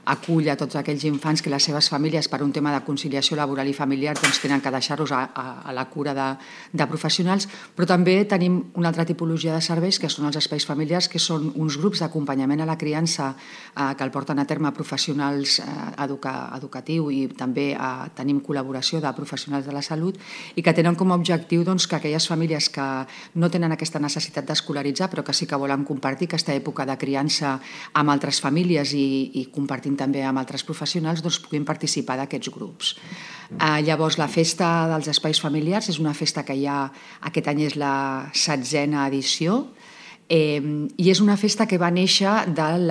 acull a tots aquells infants que les seves famílies, per un tema de conciliació laboral i familiar, doncs tenen que deixar-los a la cura de professionals, però també tenim una altra tipologia de serveis que són els espais familiars, que són uns grups d'acompanyament a la criança que el porten a terme professionals educatius i també tenim col·laboració de professionals de la salut i que tenen com a objectiu doncs, que aquelles famílies que no tenen aquesta necessitat d'escolaritzar però que sí que volen compartir aquesta època de criança amb altres famílies i compartint també amb altres professionals doncs puguin participar d'aquests grups. Llavors la festa dels espais familiars és una festa que ja aquest any és la 16a edició i és una festa que va néixer del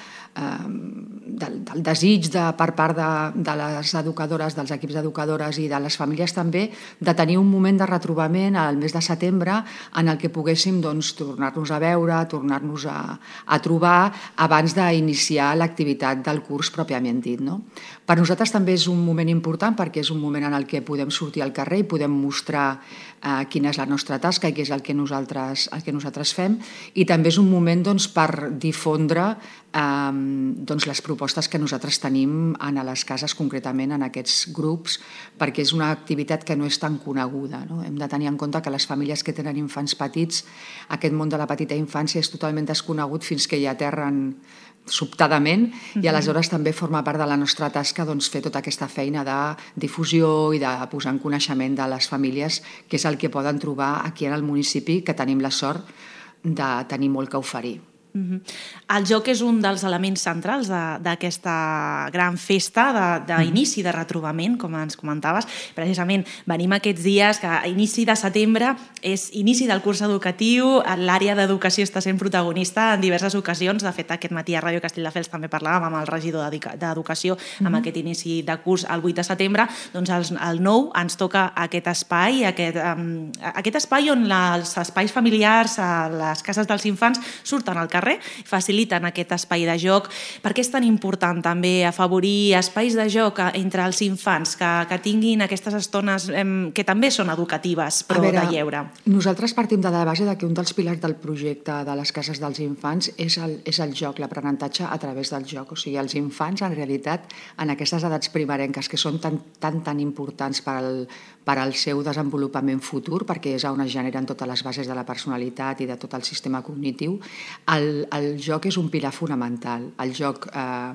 desig per part de les educadores, dels equips d'educadores i de les famílies també, de tenir un moment de retrobament al mes de setembre en el que poguéssim tornar-nos a veure, tornar-nos a trobar abans d'iniciar l'activitat del curs pròpiament dit. Per nosaltres també és un moment important perquè és un moment en el que podem sortir al carrer i podem mostrar quina és la nostra tasca i què és el que nosaltres fem i també és un moment per difondre les propostes que nosaltres tenim a les cases, concretament en aquests grups, perquè és una activitat que no és tan coneguda. Hem de tenir en compte que les famílies que tenen infants petits, aquest món de la petita infància és totalment desconegut fins que hi aterren sobtadament i aleshores també forma part de la nostra tasca fer tota aquesta feina de difusió i de posar en coneixement de les famílies què és el que poden trobar aquí en el municipi, que tenim la sort de tenir molt que oferir. El joc és un dels elements centrals d'aquesta gran festa d'inici de retrobament, com ens comentaves. Precisament venim aquests dies que a inici de setembre és inici del curs educatiu, l'àrea d'educació està sent protagonista en diverses ocasions. De fet, aquest matí a Ràdio Castelldefels també parlàvem amb el regidor d'Educació amb aquest inici de curs el 8 de setembre. Doncs el 9 ens toca aquest espai, aquest espai on els espais familiars, les cases dels infants surten al carrer, faciliten aquest espai de joc. Per què és tan important també afavorir espais de joc entre els infants que tinguin aquestes estones que també són educatives, però de lleure? Nosaltres partim de la base que un dels pilars del projecte de les cases dels infants és el joc, l'aprenentatge a través del joc. O sigui, els infants, en realitat, en aquestes edats primerenques que són tan importants per al seu desenvolupament futur, perquè és on es generen totes les bases de la personalitat i de tot el sistema cognitiu, el joc és un pilar fonamental. El joc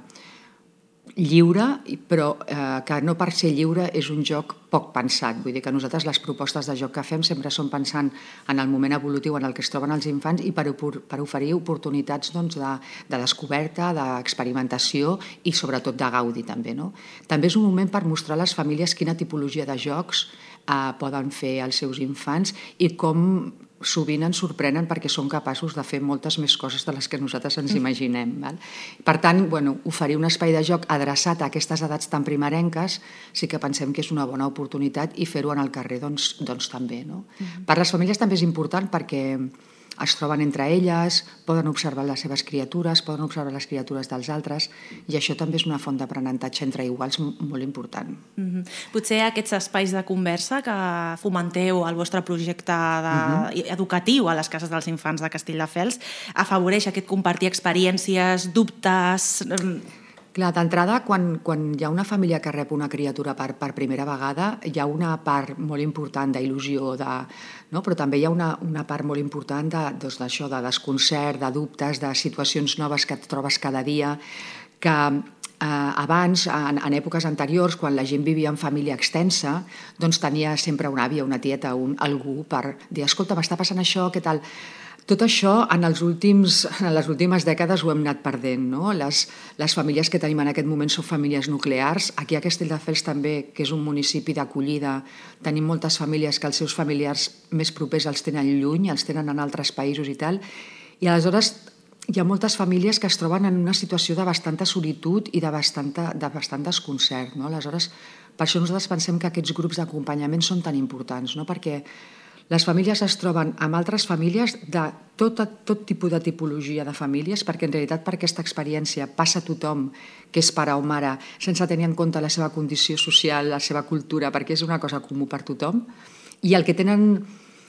lliure, però que no per ser lliure és un joc poc pensat. Vull dir que nosaltres les propostes de joc que fem sempre són pensant en el moment evolutiu en el que es troben els infants i per oferir oportunitats de descoberta, d'experimentació i sobretot de gaudi també. També és un moment per mostrar a les famílies quina tipologia de jocs poden fer els seus infants i com sovint ens sorprenen perquè són capaços de fer moltes més coses de les que nosaltres ens imaginem. Per tant, oferir un espai de joc adreçat a aquestes edats tan primerenques sí que pensem que és una bona oportunitat i fer-ho en el carrer també. Per les famílies també és important perquè es troben entre elles, poden observar les seves criatures, poden observar les criatures dels altres i això també és una font d'aprenentatge entre iguals molt important. Potser aquests espais de conversa que fomenteu al vostre projecte educatiu a les cases dels infants de Castelldefels afavoreix aquest compartir experiències, dubtes... Clar, d'entrada, quan hi ha una família que rep una criatura per primera vegada, hi ha una part molt important d'il·lusió, però també hi ha una part molt important d'això, de desconcert, de dubtes, de situacions noves que et trobes cada dia, que abans, en èpoques anteriors, quan la gent vivia en família extensa, doncs tenia sempre una àvia, una tieta, algú per dir, escolta, m'està passant això, què tal? Tot això en les últimes dècades ho hem anat perdent. Les famílies que tenim en aquest moment són famílies nuclears. Aquí a Castelldefels també, que és un municipi d'acollida, tenim moltes famílies que els seus familiars més propers els tenen lluny, els tenen en altres països i tal. I aleshores hi ha moltes famílies que es troben en una situació de bastanta solitud i de bastant desconcert. Aleshores, per això nosaltres pensem que aquests grups d'acompanyament són tan importants, perquè les famílies es troben amb altres famílies de tot tipus de tipologia de famílies, perquè en realitat per aquesta experiència passa tothom que és pare o mare, sense tenir en compte la seva condició social, la seva cultura, perquè és una cosa comú per tothom. I el que tenen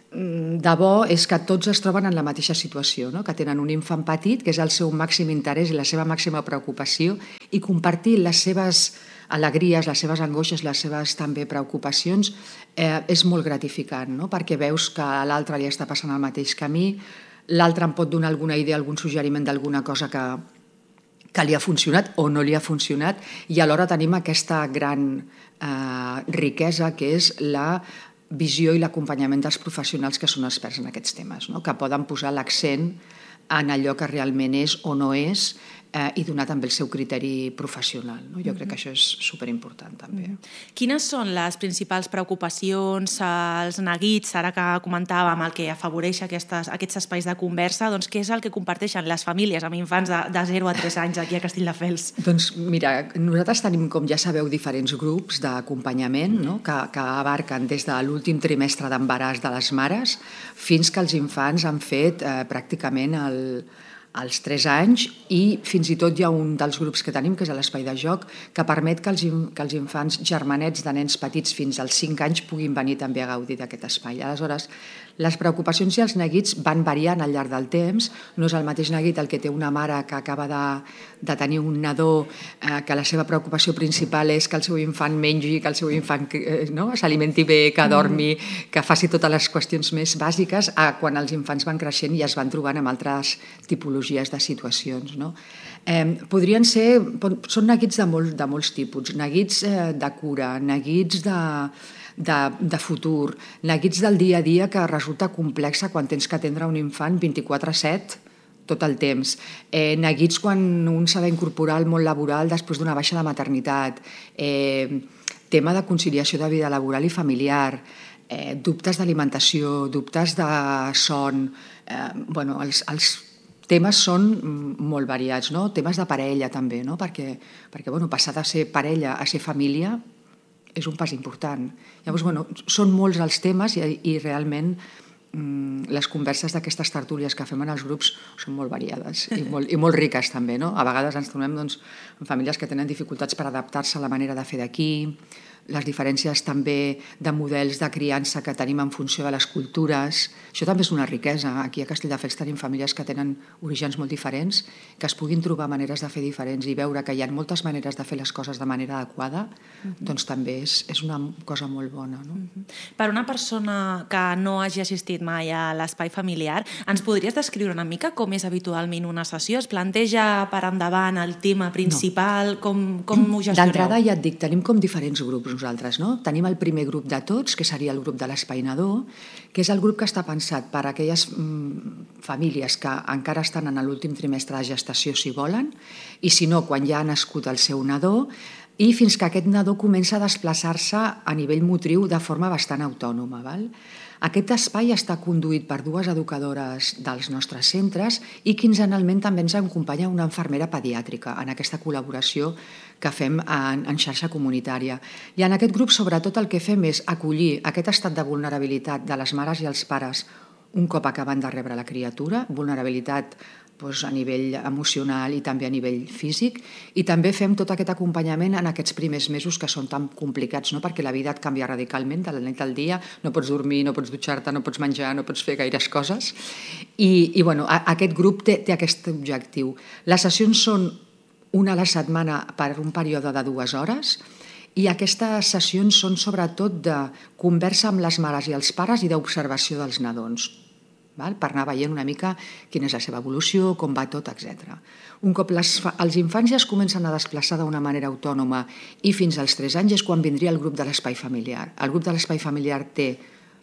de bo és que tots es troben en la mateixa situació, no? Que tenen un infant petit, que és el seu màxim interès i la seva màxima preocupació, i compartir les seves alegries, les seves angoixes, les seves també preocupacions és molt gratificant, no? Perquè veus que a l'altre li està passant el mateix camí, l'altre em pot donar alguna idea, algun suggeriment d'alguna cosa que li ha funcionat o no li ha funcionat, i alhora tenim aquesta gran riquesa que és la visió i l'acompanyament dels professionals que són experts en aquests temes, no? Que poden posar l'accent en allò que realment és o no és i donar també el seu criteri professional, no? Jo crec que això és superimportant també. Quines són les principals preocupacions, els neguits, ara que comentàvem el que afavoreix aquests espais de conversa, doncs què és el que comparteixen les famílies amb infants de 0 a 3 anys aquí a Castelldefels? Doncs mira, nosaltres tenim, com ja sabeu, diferents grups d'acompanyament, no? que abarquen des de l'últim trimestre d'embaràs de les mares fins que els infants han fet pràcticament als 3 anys, i fins i tot hi ha un dels grups que tenim, que és l'espai de joc, que permet que els infants germanets de nens petits fins als 5 anys puguin venir també a gaudir d'aquest espai. Aleshores, les preocupacions i els neguits van variant al llarg del temps. No és el mateix neguit el que té una mare que acaba de tenir un nadó, que la seva preocupació principal és que el seu infant mengi, que el seu infant s'alimenti bé, que dormi, que faci totes les qüestions més bàsiques, a quan els infants van creixent i es van trobant amb altres tipologies de situacions, no? Són neguits de molts tipus, neguits de cura, neguits de futur, neguits del dia a dia, que resulta complexa quan tens que atendre un infant 24/7 tot el temps, neguits quan un s'ha d'incorporar al món laboral després d'una baixa de maternitat, tema de conciliació de vida laboral i familiar, dubtes d'alimentació, dubtes de son, els temes són molt variats, no? Temes de parella també, no? Perquè passar de ser parella a ser família és un pas important. Llavors, són molts els temes i realment les converses d'aquestes tertúlies que fem en els grups són molt variades i molt riques també, no? A vegades ens trobem amb famílies que tenen dificultats per adaptar-se a la manera de fer d'aquí, les diferències també de models de criança que tenim en funció de les cultures. Això també és una riquesa. Aquí a Castelldefels tenim famílies que tenen orígens molt diferents, que es puguin trobar maneres de fer diferents i veure que hi ha moltes maneres de fer les coses de manera adequada, doncs també és una cosa molt bona, no? Per una persona que no hagi assistit mai a l'espai familiar, ens podries descriure una mica com és habitualment una sessió? Es planteja per endavant el tema principal? Com ho gestioneu? D'entrada, ja et dic, tenim com diferents grups nosaltres, no? Tenim el primer grup de tots, que seria el grup de l'Espai Nadó, que és el grup que està pensat per a aquelles famílies que encara estan en l'últim trimestre de gestació, si volen, i si no, quan ja ha nascut el seu nadó, i fins que aquest nadó comença a desplaçar-se a nivell motriu de forma bastant autònoma, val? Aquest espai està conduït per 2 educadores dels nostres centres i quinzenalment també ens acompanya una infermera pediàtrica en aquesta col·laboració que fem en xarxa comunitària. I en aquest grup, sobretot, el que fem és acollir aquest estat de vulnerabilitat de les mares i els pares un cop acaben de rebre la criatura, vulnerabilitat a nivell emocional i també a nivell físic, i també fem tot aquest acompanyament en aquests primers mesos que són tan complicats, no? Perquè la vida et canvia radicalment de la nit al dia, no pots dormir, no pots dutxar-te, no pots menjar, no pots fer gaires coses, i aquest grup té aquest objectiu. Les sessions són una a la setmana per un període de 2 hores, i aquestes sessions són sobretot de conversa amb les mares i els pares i d'observació dels nadons, per anar veient una mica quina és la seva evolució, com va tot, etc. Un cop els infants ja es comencen a desplaçar d'una manera autònoma i fins als 3 anys és quan vindria el grup de l'espai familiar. El grup de l'espai familiar té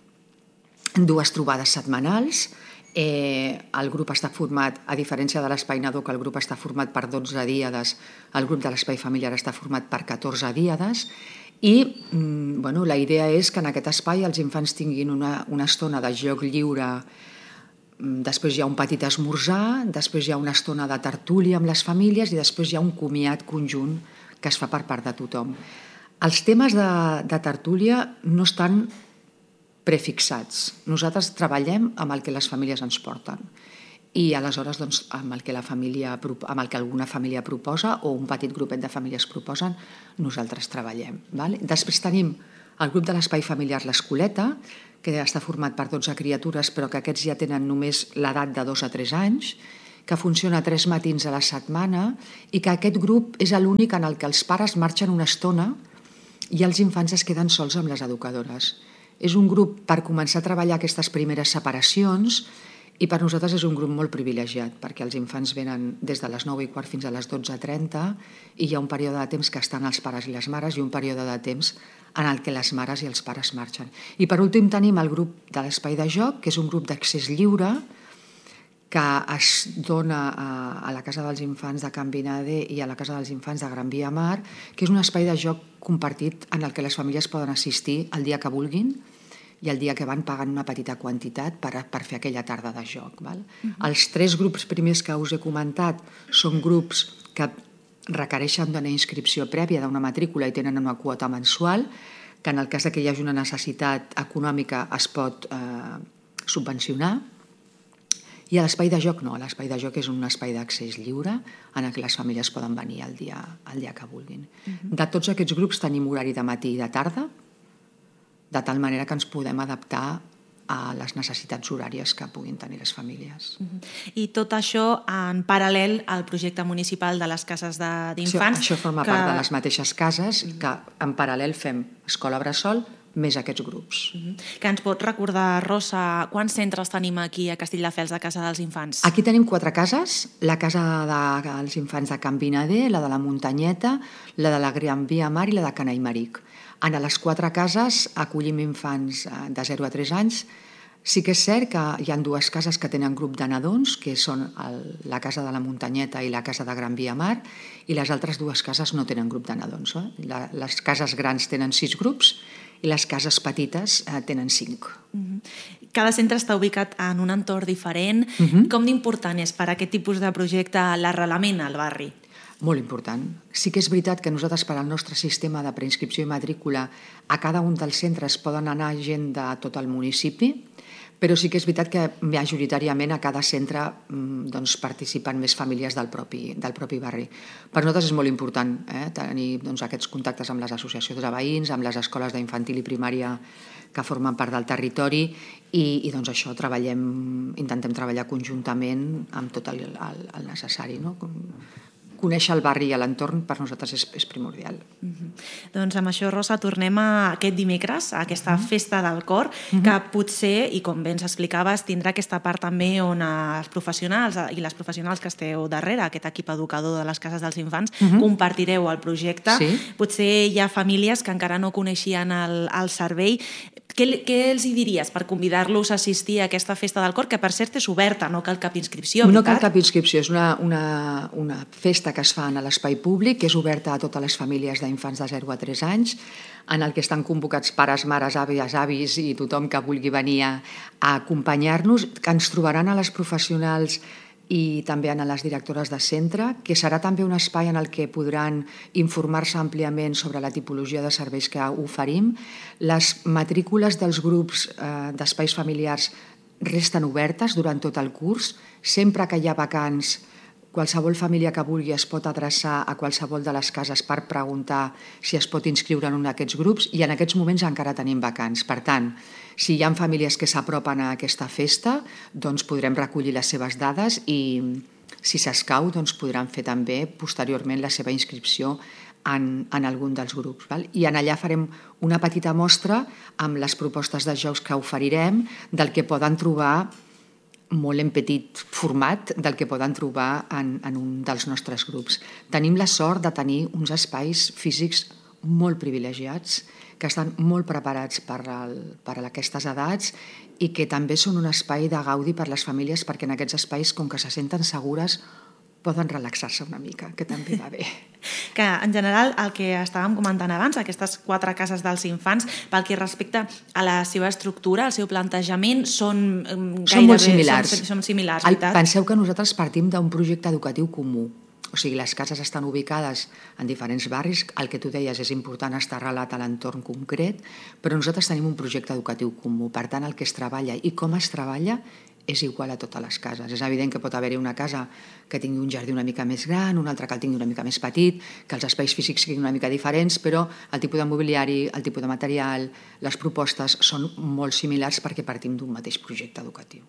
2 trobades setmanals. El grup està format, a diferència de l'espai Nadó, que el grup està format per 12 díades, el grup de l'espai familiar està format per 14 díades, i la idea és que en aquest espai els infants tinguin una estona de joc lliure. Després hi ha un petit esmorzar, després hi ha una estona de tertúlia amb les famílies i després hi ha un comiat conjunt que es fa per part de tothom. Els temes de tertúlia no estan prefixats. Nosaltres treballem amb el que les famílies ens porten i aleshores amb el que alguna família proposa o un petit grupet de famílies proposen, nosaltres treballem. Després tenim el grup de l'espai familiar L'Escoleta, que està format per 12 criatures, però que aquests ja tenen només l'edat de 2 a 3 anys, que funciona 3 matins a la setmana i que aquest grup és l'únic en el que els pares marxen una estona i els infants es queden sols amb les educadores. És un grup per començar a treballar aquestes primeres separacions i per nosaltres és un grup molt privilegiat perquè els infants venen des de les 9:15 fins a les 12:30 i hi ha un període de temps que estan els pares i les mares i un període de temps en el que les mares i els pares marxen. I per últim tenim el grup de l'espai de joc, que és un grup d'accés lliure que es dona a la Casa dels Infants de Can Binade i a la Casa dels Infants de Gran Via Mar, que és un espai de joc compartit en el que les famílies poden assistir el dia que vulguin i el dia que van pagant una petita quantitat per fer aquella tarda de joc. Val? Els 3 grups primers que us he comentat són grups que requereixen d'una inscripció prèvia d'una matrícula i tenen una quota mensual, que en el cas que hi hagi una necessitat econòmica es pot subvencionar. I a l'espai de joc no, l'espai de joc és un espai d'accés lliure en el que les famílies poden venir el dia que vulguin. De tots aquests grups tenim horari de matí i de tarda, de tal manera que ens podem adaptar a les necessitats horàries que puguin tenir les famílies. I tot això en paral·lel al projecte municipal de les cases d'infants. Això forma part de les mateixes cases, que en paral·lel fem escola bressol més aquests grups. Que ens pot recordar, Rosa, quants centres tenim aquí a Castelldefels de Casa dels Infants? Aquí tenim 4 cases, la Casa dels Infants de Can Binade, la de la Muntanyeta, la de la Gran Via Mar i la de Can Aimeric. En les 4 cases acollim infants de 0 a 3 anys. Sí que és cert que hi ha 2 cases que tenen grup de nadons, que són la Casa de la Muntanyeta i la Casa de Gran Via Mar, i les altres 2 cases no tenen grup de nadons. Les cases grans tenen 6 grups i les cases petites tenen 5. Cada centre està ubicat en un entorn diferent. Com d'important és per a aquest tipus de projecte l'arrelament al barri? Molt important. Sí que és veritat que nosaltres per al nostre sistema de preinscripció i matrícula a cada un dels centres poden anar gent de tot el municipi, però sí que és veritat que majoritàriament a cada centre participen més famílies del propi barri. Per nosaltres és molt important tenir aquests contactes amb les associacions de veïns, amb les escoles d'infantil i primària que formen part del territori i això intentem treballar conjuntament amb tot el necessari. Conèixer el barri i l'entorn per nosaltres és primordial. Doncs amb això, Rosa, tornem a aquest dimecres, a aquesta festa del cor, que potser, i com bé ens explicaves, tindrà aquesta part també on els professionals i les professionals que esteu darrere, aquest equip educador de les cases dels infants, compartireu el projecte. Potser hi ha famílies que encara no coneixien el servei. Què els hi diries per convidar-los a assistir a aquesta festa del cor, que per cert és oberta, no cal cap inscripció? No cal cap inscripció, és una festa que es fa a l'espai públic, que és oberta a totes les famílies d'infants de 0 a 3 anys, en el que estan convocats pares, mares, àvies, avis i tothom que vulgui venir a acompanyar-nos, que ens trobaran a les professionals i també a les directores de centre, que serà també un espai en el que podran informar-se àmpliament sobre la tipologia de serveis que oferim. Les matrícules dels grups d'espais familiars resten obertes durant tot el curs. Sempre que hi ha vacants, qualsevol família que vulgui es pot adreçar a qualsevol de les cases per preguntar si es pot inscriure en un d'aquests grups i en aquests moments encara tenim vacants. Per tant, si hi ha famílies que s'apropen a aquesta festa, doncs podrem recollir les seves dades i, si s'escau, podran fer també posteriorment la seva inscripció en algun dels grups. I en allà farem una petita mostra amb les propostes de jocs que oferirem, del que poden trobar molt en petit format, del que poden trobar en un dels nostres grups. Tenim la sort de tenir uns espais físics molt privilegiats, que estan molt preparats per a aquestes edats i que també són un espai de gaudi per les famílies, perquè en aquests espais, com que se senten segures, poden relaxar-se una mica, que també va bé. Que, en general, el que estàvem comentant abans, aquestes 4 cases dels infants, pel que respecta a la seva estructura, al seu plantejament, són molt similars. Són similars, veritat? Penseu que nosaltres partim d'un projecte educatiu comú. O sigui, les cases estan ubicades en diferents barris, el que tu deies és important estar arrelat a l'entorn concret, però nosaltres tenim un projecte educatiu comú, per tant el que es treballa i com es treballa és igual a totes les cases. És evident que pot haver-hi una casa que tingui un jardí una mica més gran, una altra que el tingui una mica més petit, que els espais físics siguin una mica diferents, però el tipus de mobiliari, el tipus de material, les propostes són molt similars perquè partim d'un mateix projecte educatiu.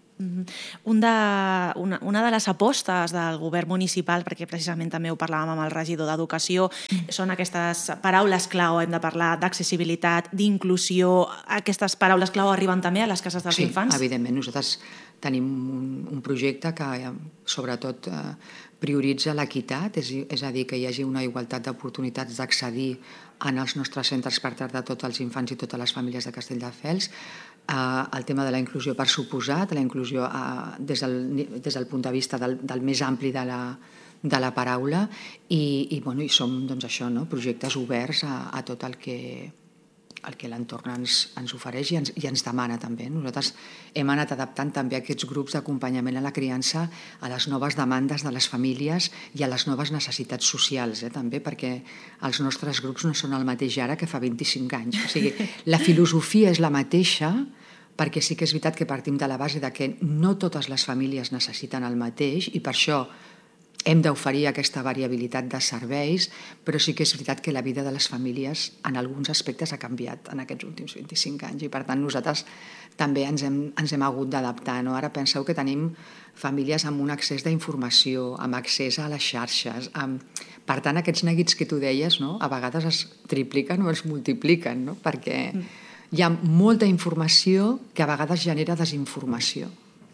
Una de les apostes del govern municipal, perquè precisament també ho parlàvem amb el regidor d'Educació, són aquestes paraules clau, hem de parlar d'accessibilitat, d'inclusió. Aquestes paraules clau arriben també a les cases dels infants? Sí, evidentment. Nosaltres tenim un projecte que sobretot prioritza l'equitat, és a dir, que hi hagi una igualtat d'oportunitats d'accedir en els nostres centres per tractar tots els infants i totes les famílies de Castelldefels. El tema de la inclusió, per suposat, la inclusió des del punt de vista del més ampli de la paraula i som projectes oberts a tot el que l'entorn ens ofereix i ens demana també. Nosaltres hem anat adaptant també aquests grups d'acompanyament a la criança a les noves demandes de les famílies i a les noves necessitats socials, també, perquè els nostres grups no són el mateix ara que fa 25 anys. O sigui, la filosofia és la mateixa, perquè sí que és veritat que partim de la base de que no totes les famílies necessiten el mateix i per això hem d'oferir aquesta variabilitat de serveis, però sí que és veritat que la vida de les famílies en alguns aspectes ha canviat en aquests últims 25 anys i per tant nosaltres també ens hem hagut d'adaptar. Ara penseu que tenim famílies amb un accés d'informació, amb accés a les xarxes. Per tant, aquests neguits que tu deies a vegades es tripliquen o es multipliquen, perquè hi ha molta informació que a vegades genera desinformació.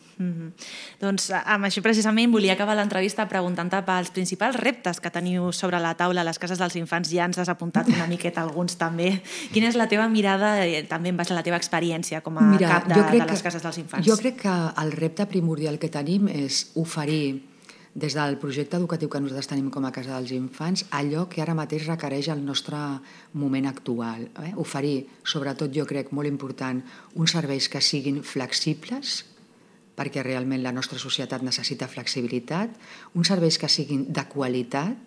Doncs amb això precisament volia acabar l'entrevista preguntant-te pels principals reptes que teniu sobre la taula a les cases dels infants. Ja ens has apuntat una miqueta alguns també. Quina és la teva mirada també en base a la teva experiència com a cap de les cases dels infants? Jo crec que el repte primordial que tenim és oferir des del projecte educatiu que nosaltres tenim com a Casa dels Infants allò que ara mateix requereix el nostre moment actual. Oferir, sobretot jo crec molt important, uns serveis que siguin flexibles, perquè realment la nostra societat necessita flexibilitat, uns serveis que siguin de qualitat,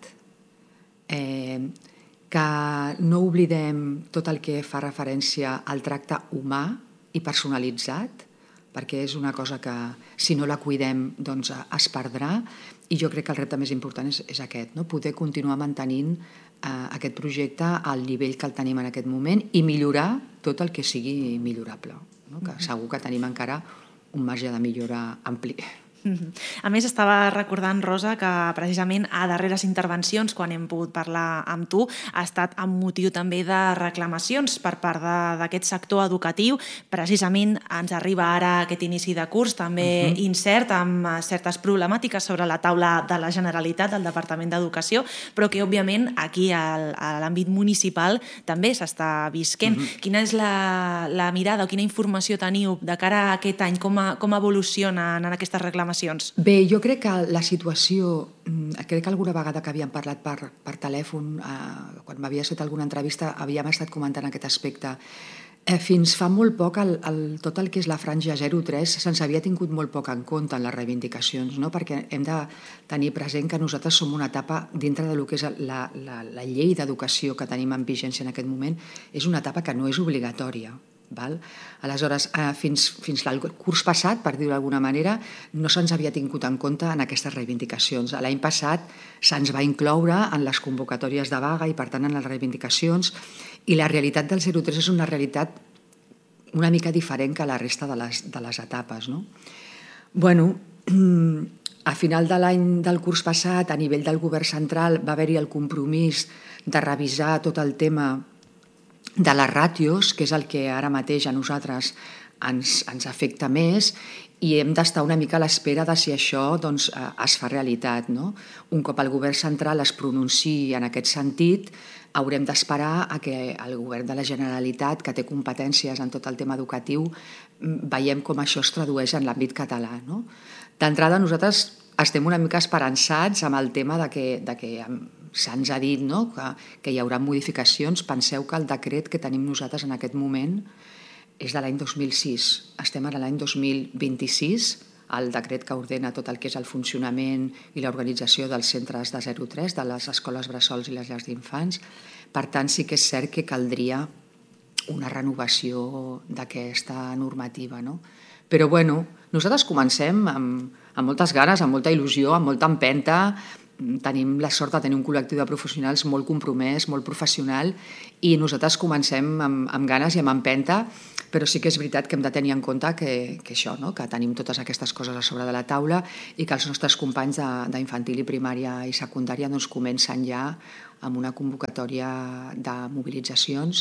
que no oblidem tot el que fa referència al tracte humà i personalitzat, perquè és una cosa que si no la cuidem doncs es perdrà, i jo crec que el repte més important és aquest, poder continuar mantenint aquest projecte al nivell que el tenim en aquest moment i millorar tot el que sigui millorable, que segur que tenim encara un marge de millora ampli. A més, estava recordant, Rosa, que precisament a darreres intervencions, quan hem pogut parlar amb tu, ha estat amb motiu també de reclamacions per part d'aquest sector educatiu. Precisament ens arriba ara aquest inici de curs també incert, amb certes problemàtiques sobre la taula de la Generalitat, del Departament d'Educació, però que, òbviament, aquí a l'àmbit municipal també s'està visquent. Quina és la mirada o quina informació teniu de cara a aquest any? Com evolucionen en aquestes reclamacions? Bé, jo crec que la situació, crec que alguna vegada que havíem parlat per telèfon, quan m'havies fet alguna entrevista, havíem estat comentant aquest aspecte. Fins fa molt poc tot el que és la franja 0-3 se'ns havia tingut molt poc en compte en les reivindicacions, perquè hem de tenir present que nosaltres som una etapa dintre del que és la llei d'educació que tenim en vigència en aquest moment, és una etapa que no és obligatòria. Aleshores, fins al curs passat, per dir-ho d'alguna manera, no se'ns havia tingut en compte en aquestes reivindicacions. L'any passat se'ns va incloure en les convocatòries de vaga i, per tant, en les reivindicacions, i la realitat del 0-3 és una realitat una mica diferent que la resta de les etapes. A final del curs passat, a nivell del govern central, va haver-hi el compromís de revisar tot el tema de les ràtios, que és el que ara mateix a nosaltres ens afecta més, i hem d'estar una mica a l'espera de si això es fa realitat. Un cop el govern central es pronunciï en aquest sentit, haurem d'esperar a que el govern de la Generalitat, que té competències en tot el tema educatiu, veiem com això es tradueix en l'àmbit català. D'entrada, nosaltres estem una mica esperançats amb el tema de que se'ns ha dit que hi haurà modificacions. Penseu que el decret que tenim nosaltres en aquest moment és de l'any 2006. Estem ara a l'any 2026, el decret que ordena tot el que és el funcionament i l'organització dels centres de 0-3, de les escoles bressols i les llars d'infants. Per tant, sí que és cert que caldria una renovació d'aquesta normativa. Però, Nosaltres comencem amb moltes ganes, amb molta il·lusió, amb molta empenta. Tenim la sort de tenir un col·lectiu de professionals molt compromès, molt professional, i nosaltres comencem amb ganes i amb empenta, però sí que és veritat que hem de tenir en compte que això, no? Que tenim totes aquestes coses a sobre de la taula i que els nostres companys d'infantil i primària i secundària doncs, comencen ja amb una convocatòria de mobilitzacions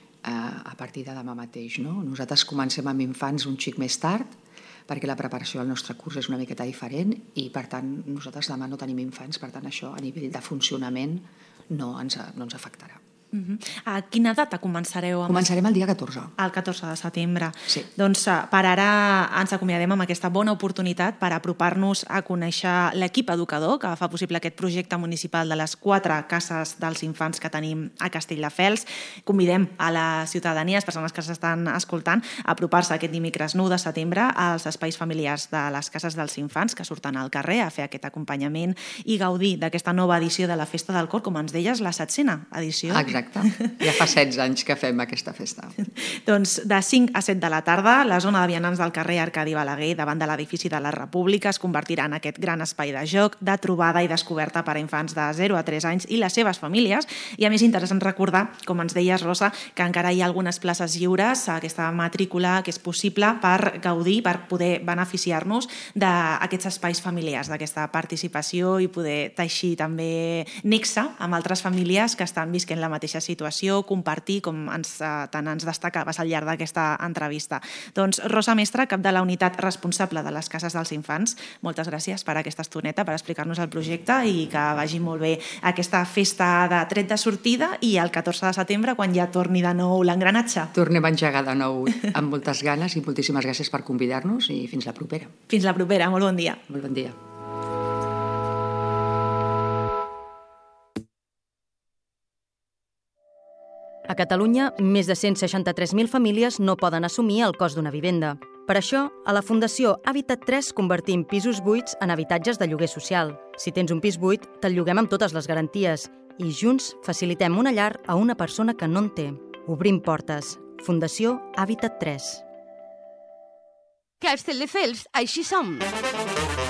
a partir de demà mateix. No? Nosaltres comencem amb infants un xic més tard, perquè la preparació del nostre curs és una miqueta diferent i, per tant, nosaltres demà no tenim infants, per tant, això a nivell de funcionament no ens afectarà. A quina data començareu? Començarem el dia 14. El 14 de setembre. Sí. Doncs per ara ens acomiadem amb aquesta bona oportunitat per apropar-nos a conèixer l'equip educador que fa possible aquest projecte municipal de les 4 cases dels infants que tenim a Castelldefels. Convidem a la ciutadania, les persones que s'estan escoltant, a apropar-se aquest dimecres 9 de setembre als espais familiars de les cases dels infants que surten al carrer a fer aquest acompanyament i gaudir d'aquesta nova edició de la Festa del Cor, com ens deies, la 7a edició. Exacte. Ja fa 16 anys que fem aquesta festa. Doncs de 5 a 7 de la tarda, la zona de vianants del carrer Arcadi Balaguer, davant de l'edifici de la República, es convertirà en aquest gran espai de joc, de trobada i descoberta per a infants de 0 a 3 anys i les seves famílies. I a més, interessant recordar, com ens deies, Rosa, que encara hi ha algunes places lliures, aquesta matrícula que és possible per gaudir, per poder beneficiar-nos d'aquests espais familiars, d'aquesta participació i poder teixir també nexe amb altres famílies que estan visquent la mateixa situació, compartir, com tant ens destacaves al llarg d'aquesta entrevista. Doncs Rosa Mestre, cap de la unitat responsable de les cases dels infants, moltes gràcies per aquesta estoneta, per explicar-nos el projecte i que vagi molt bé aquesta festa de tret de sortida i el 14 de setembre, quan ja torni de nou l'engranatge. Tornem a engegar de nou amb moltes ganes i moltíssimes gràcies per convidar-nos i fins la propera. Fins la propera, molt bon dia. Molt bon dia. A Catalunya, més de 163.000 famílies no poden assumir el cost d'una vivenda. Per això, a la Fundació Habitat 3 convertim pisos buits en habitatges de lloguer social. Si tens un pis buit, te'l lloguem amb totes les garanties i junts facilitem una llar a una persona que no en té. Obrim portes. Fundació Habitat 3. Castelldefels, així som!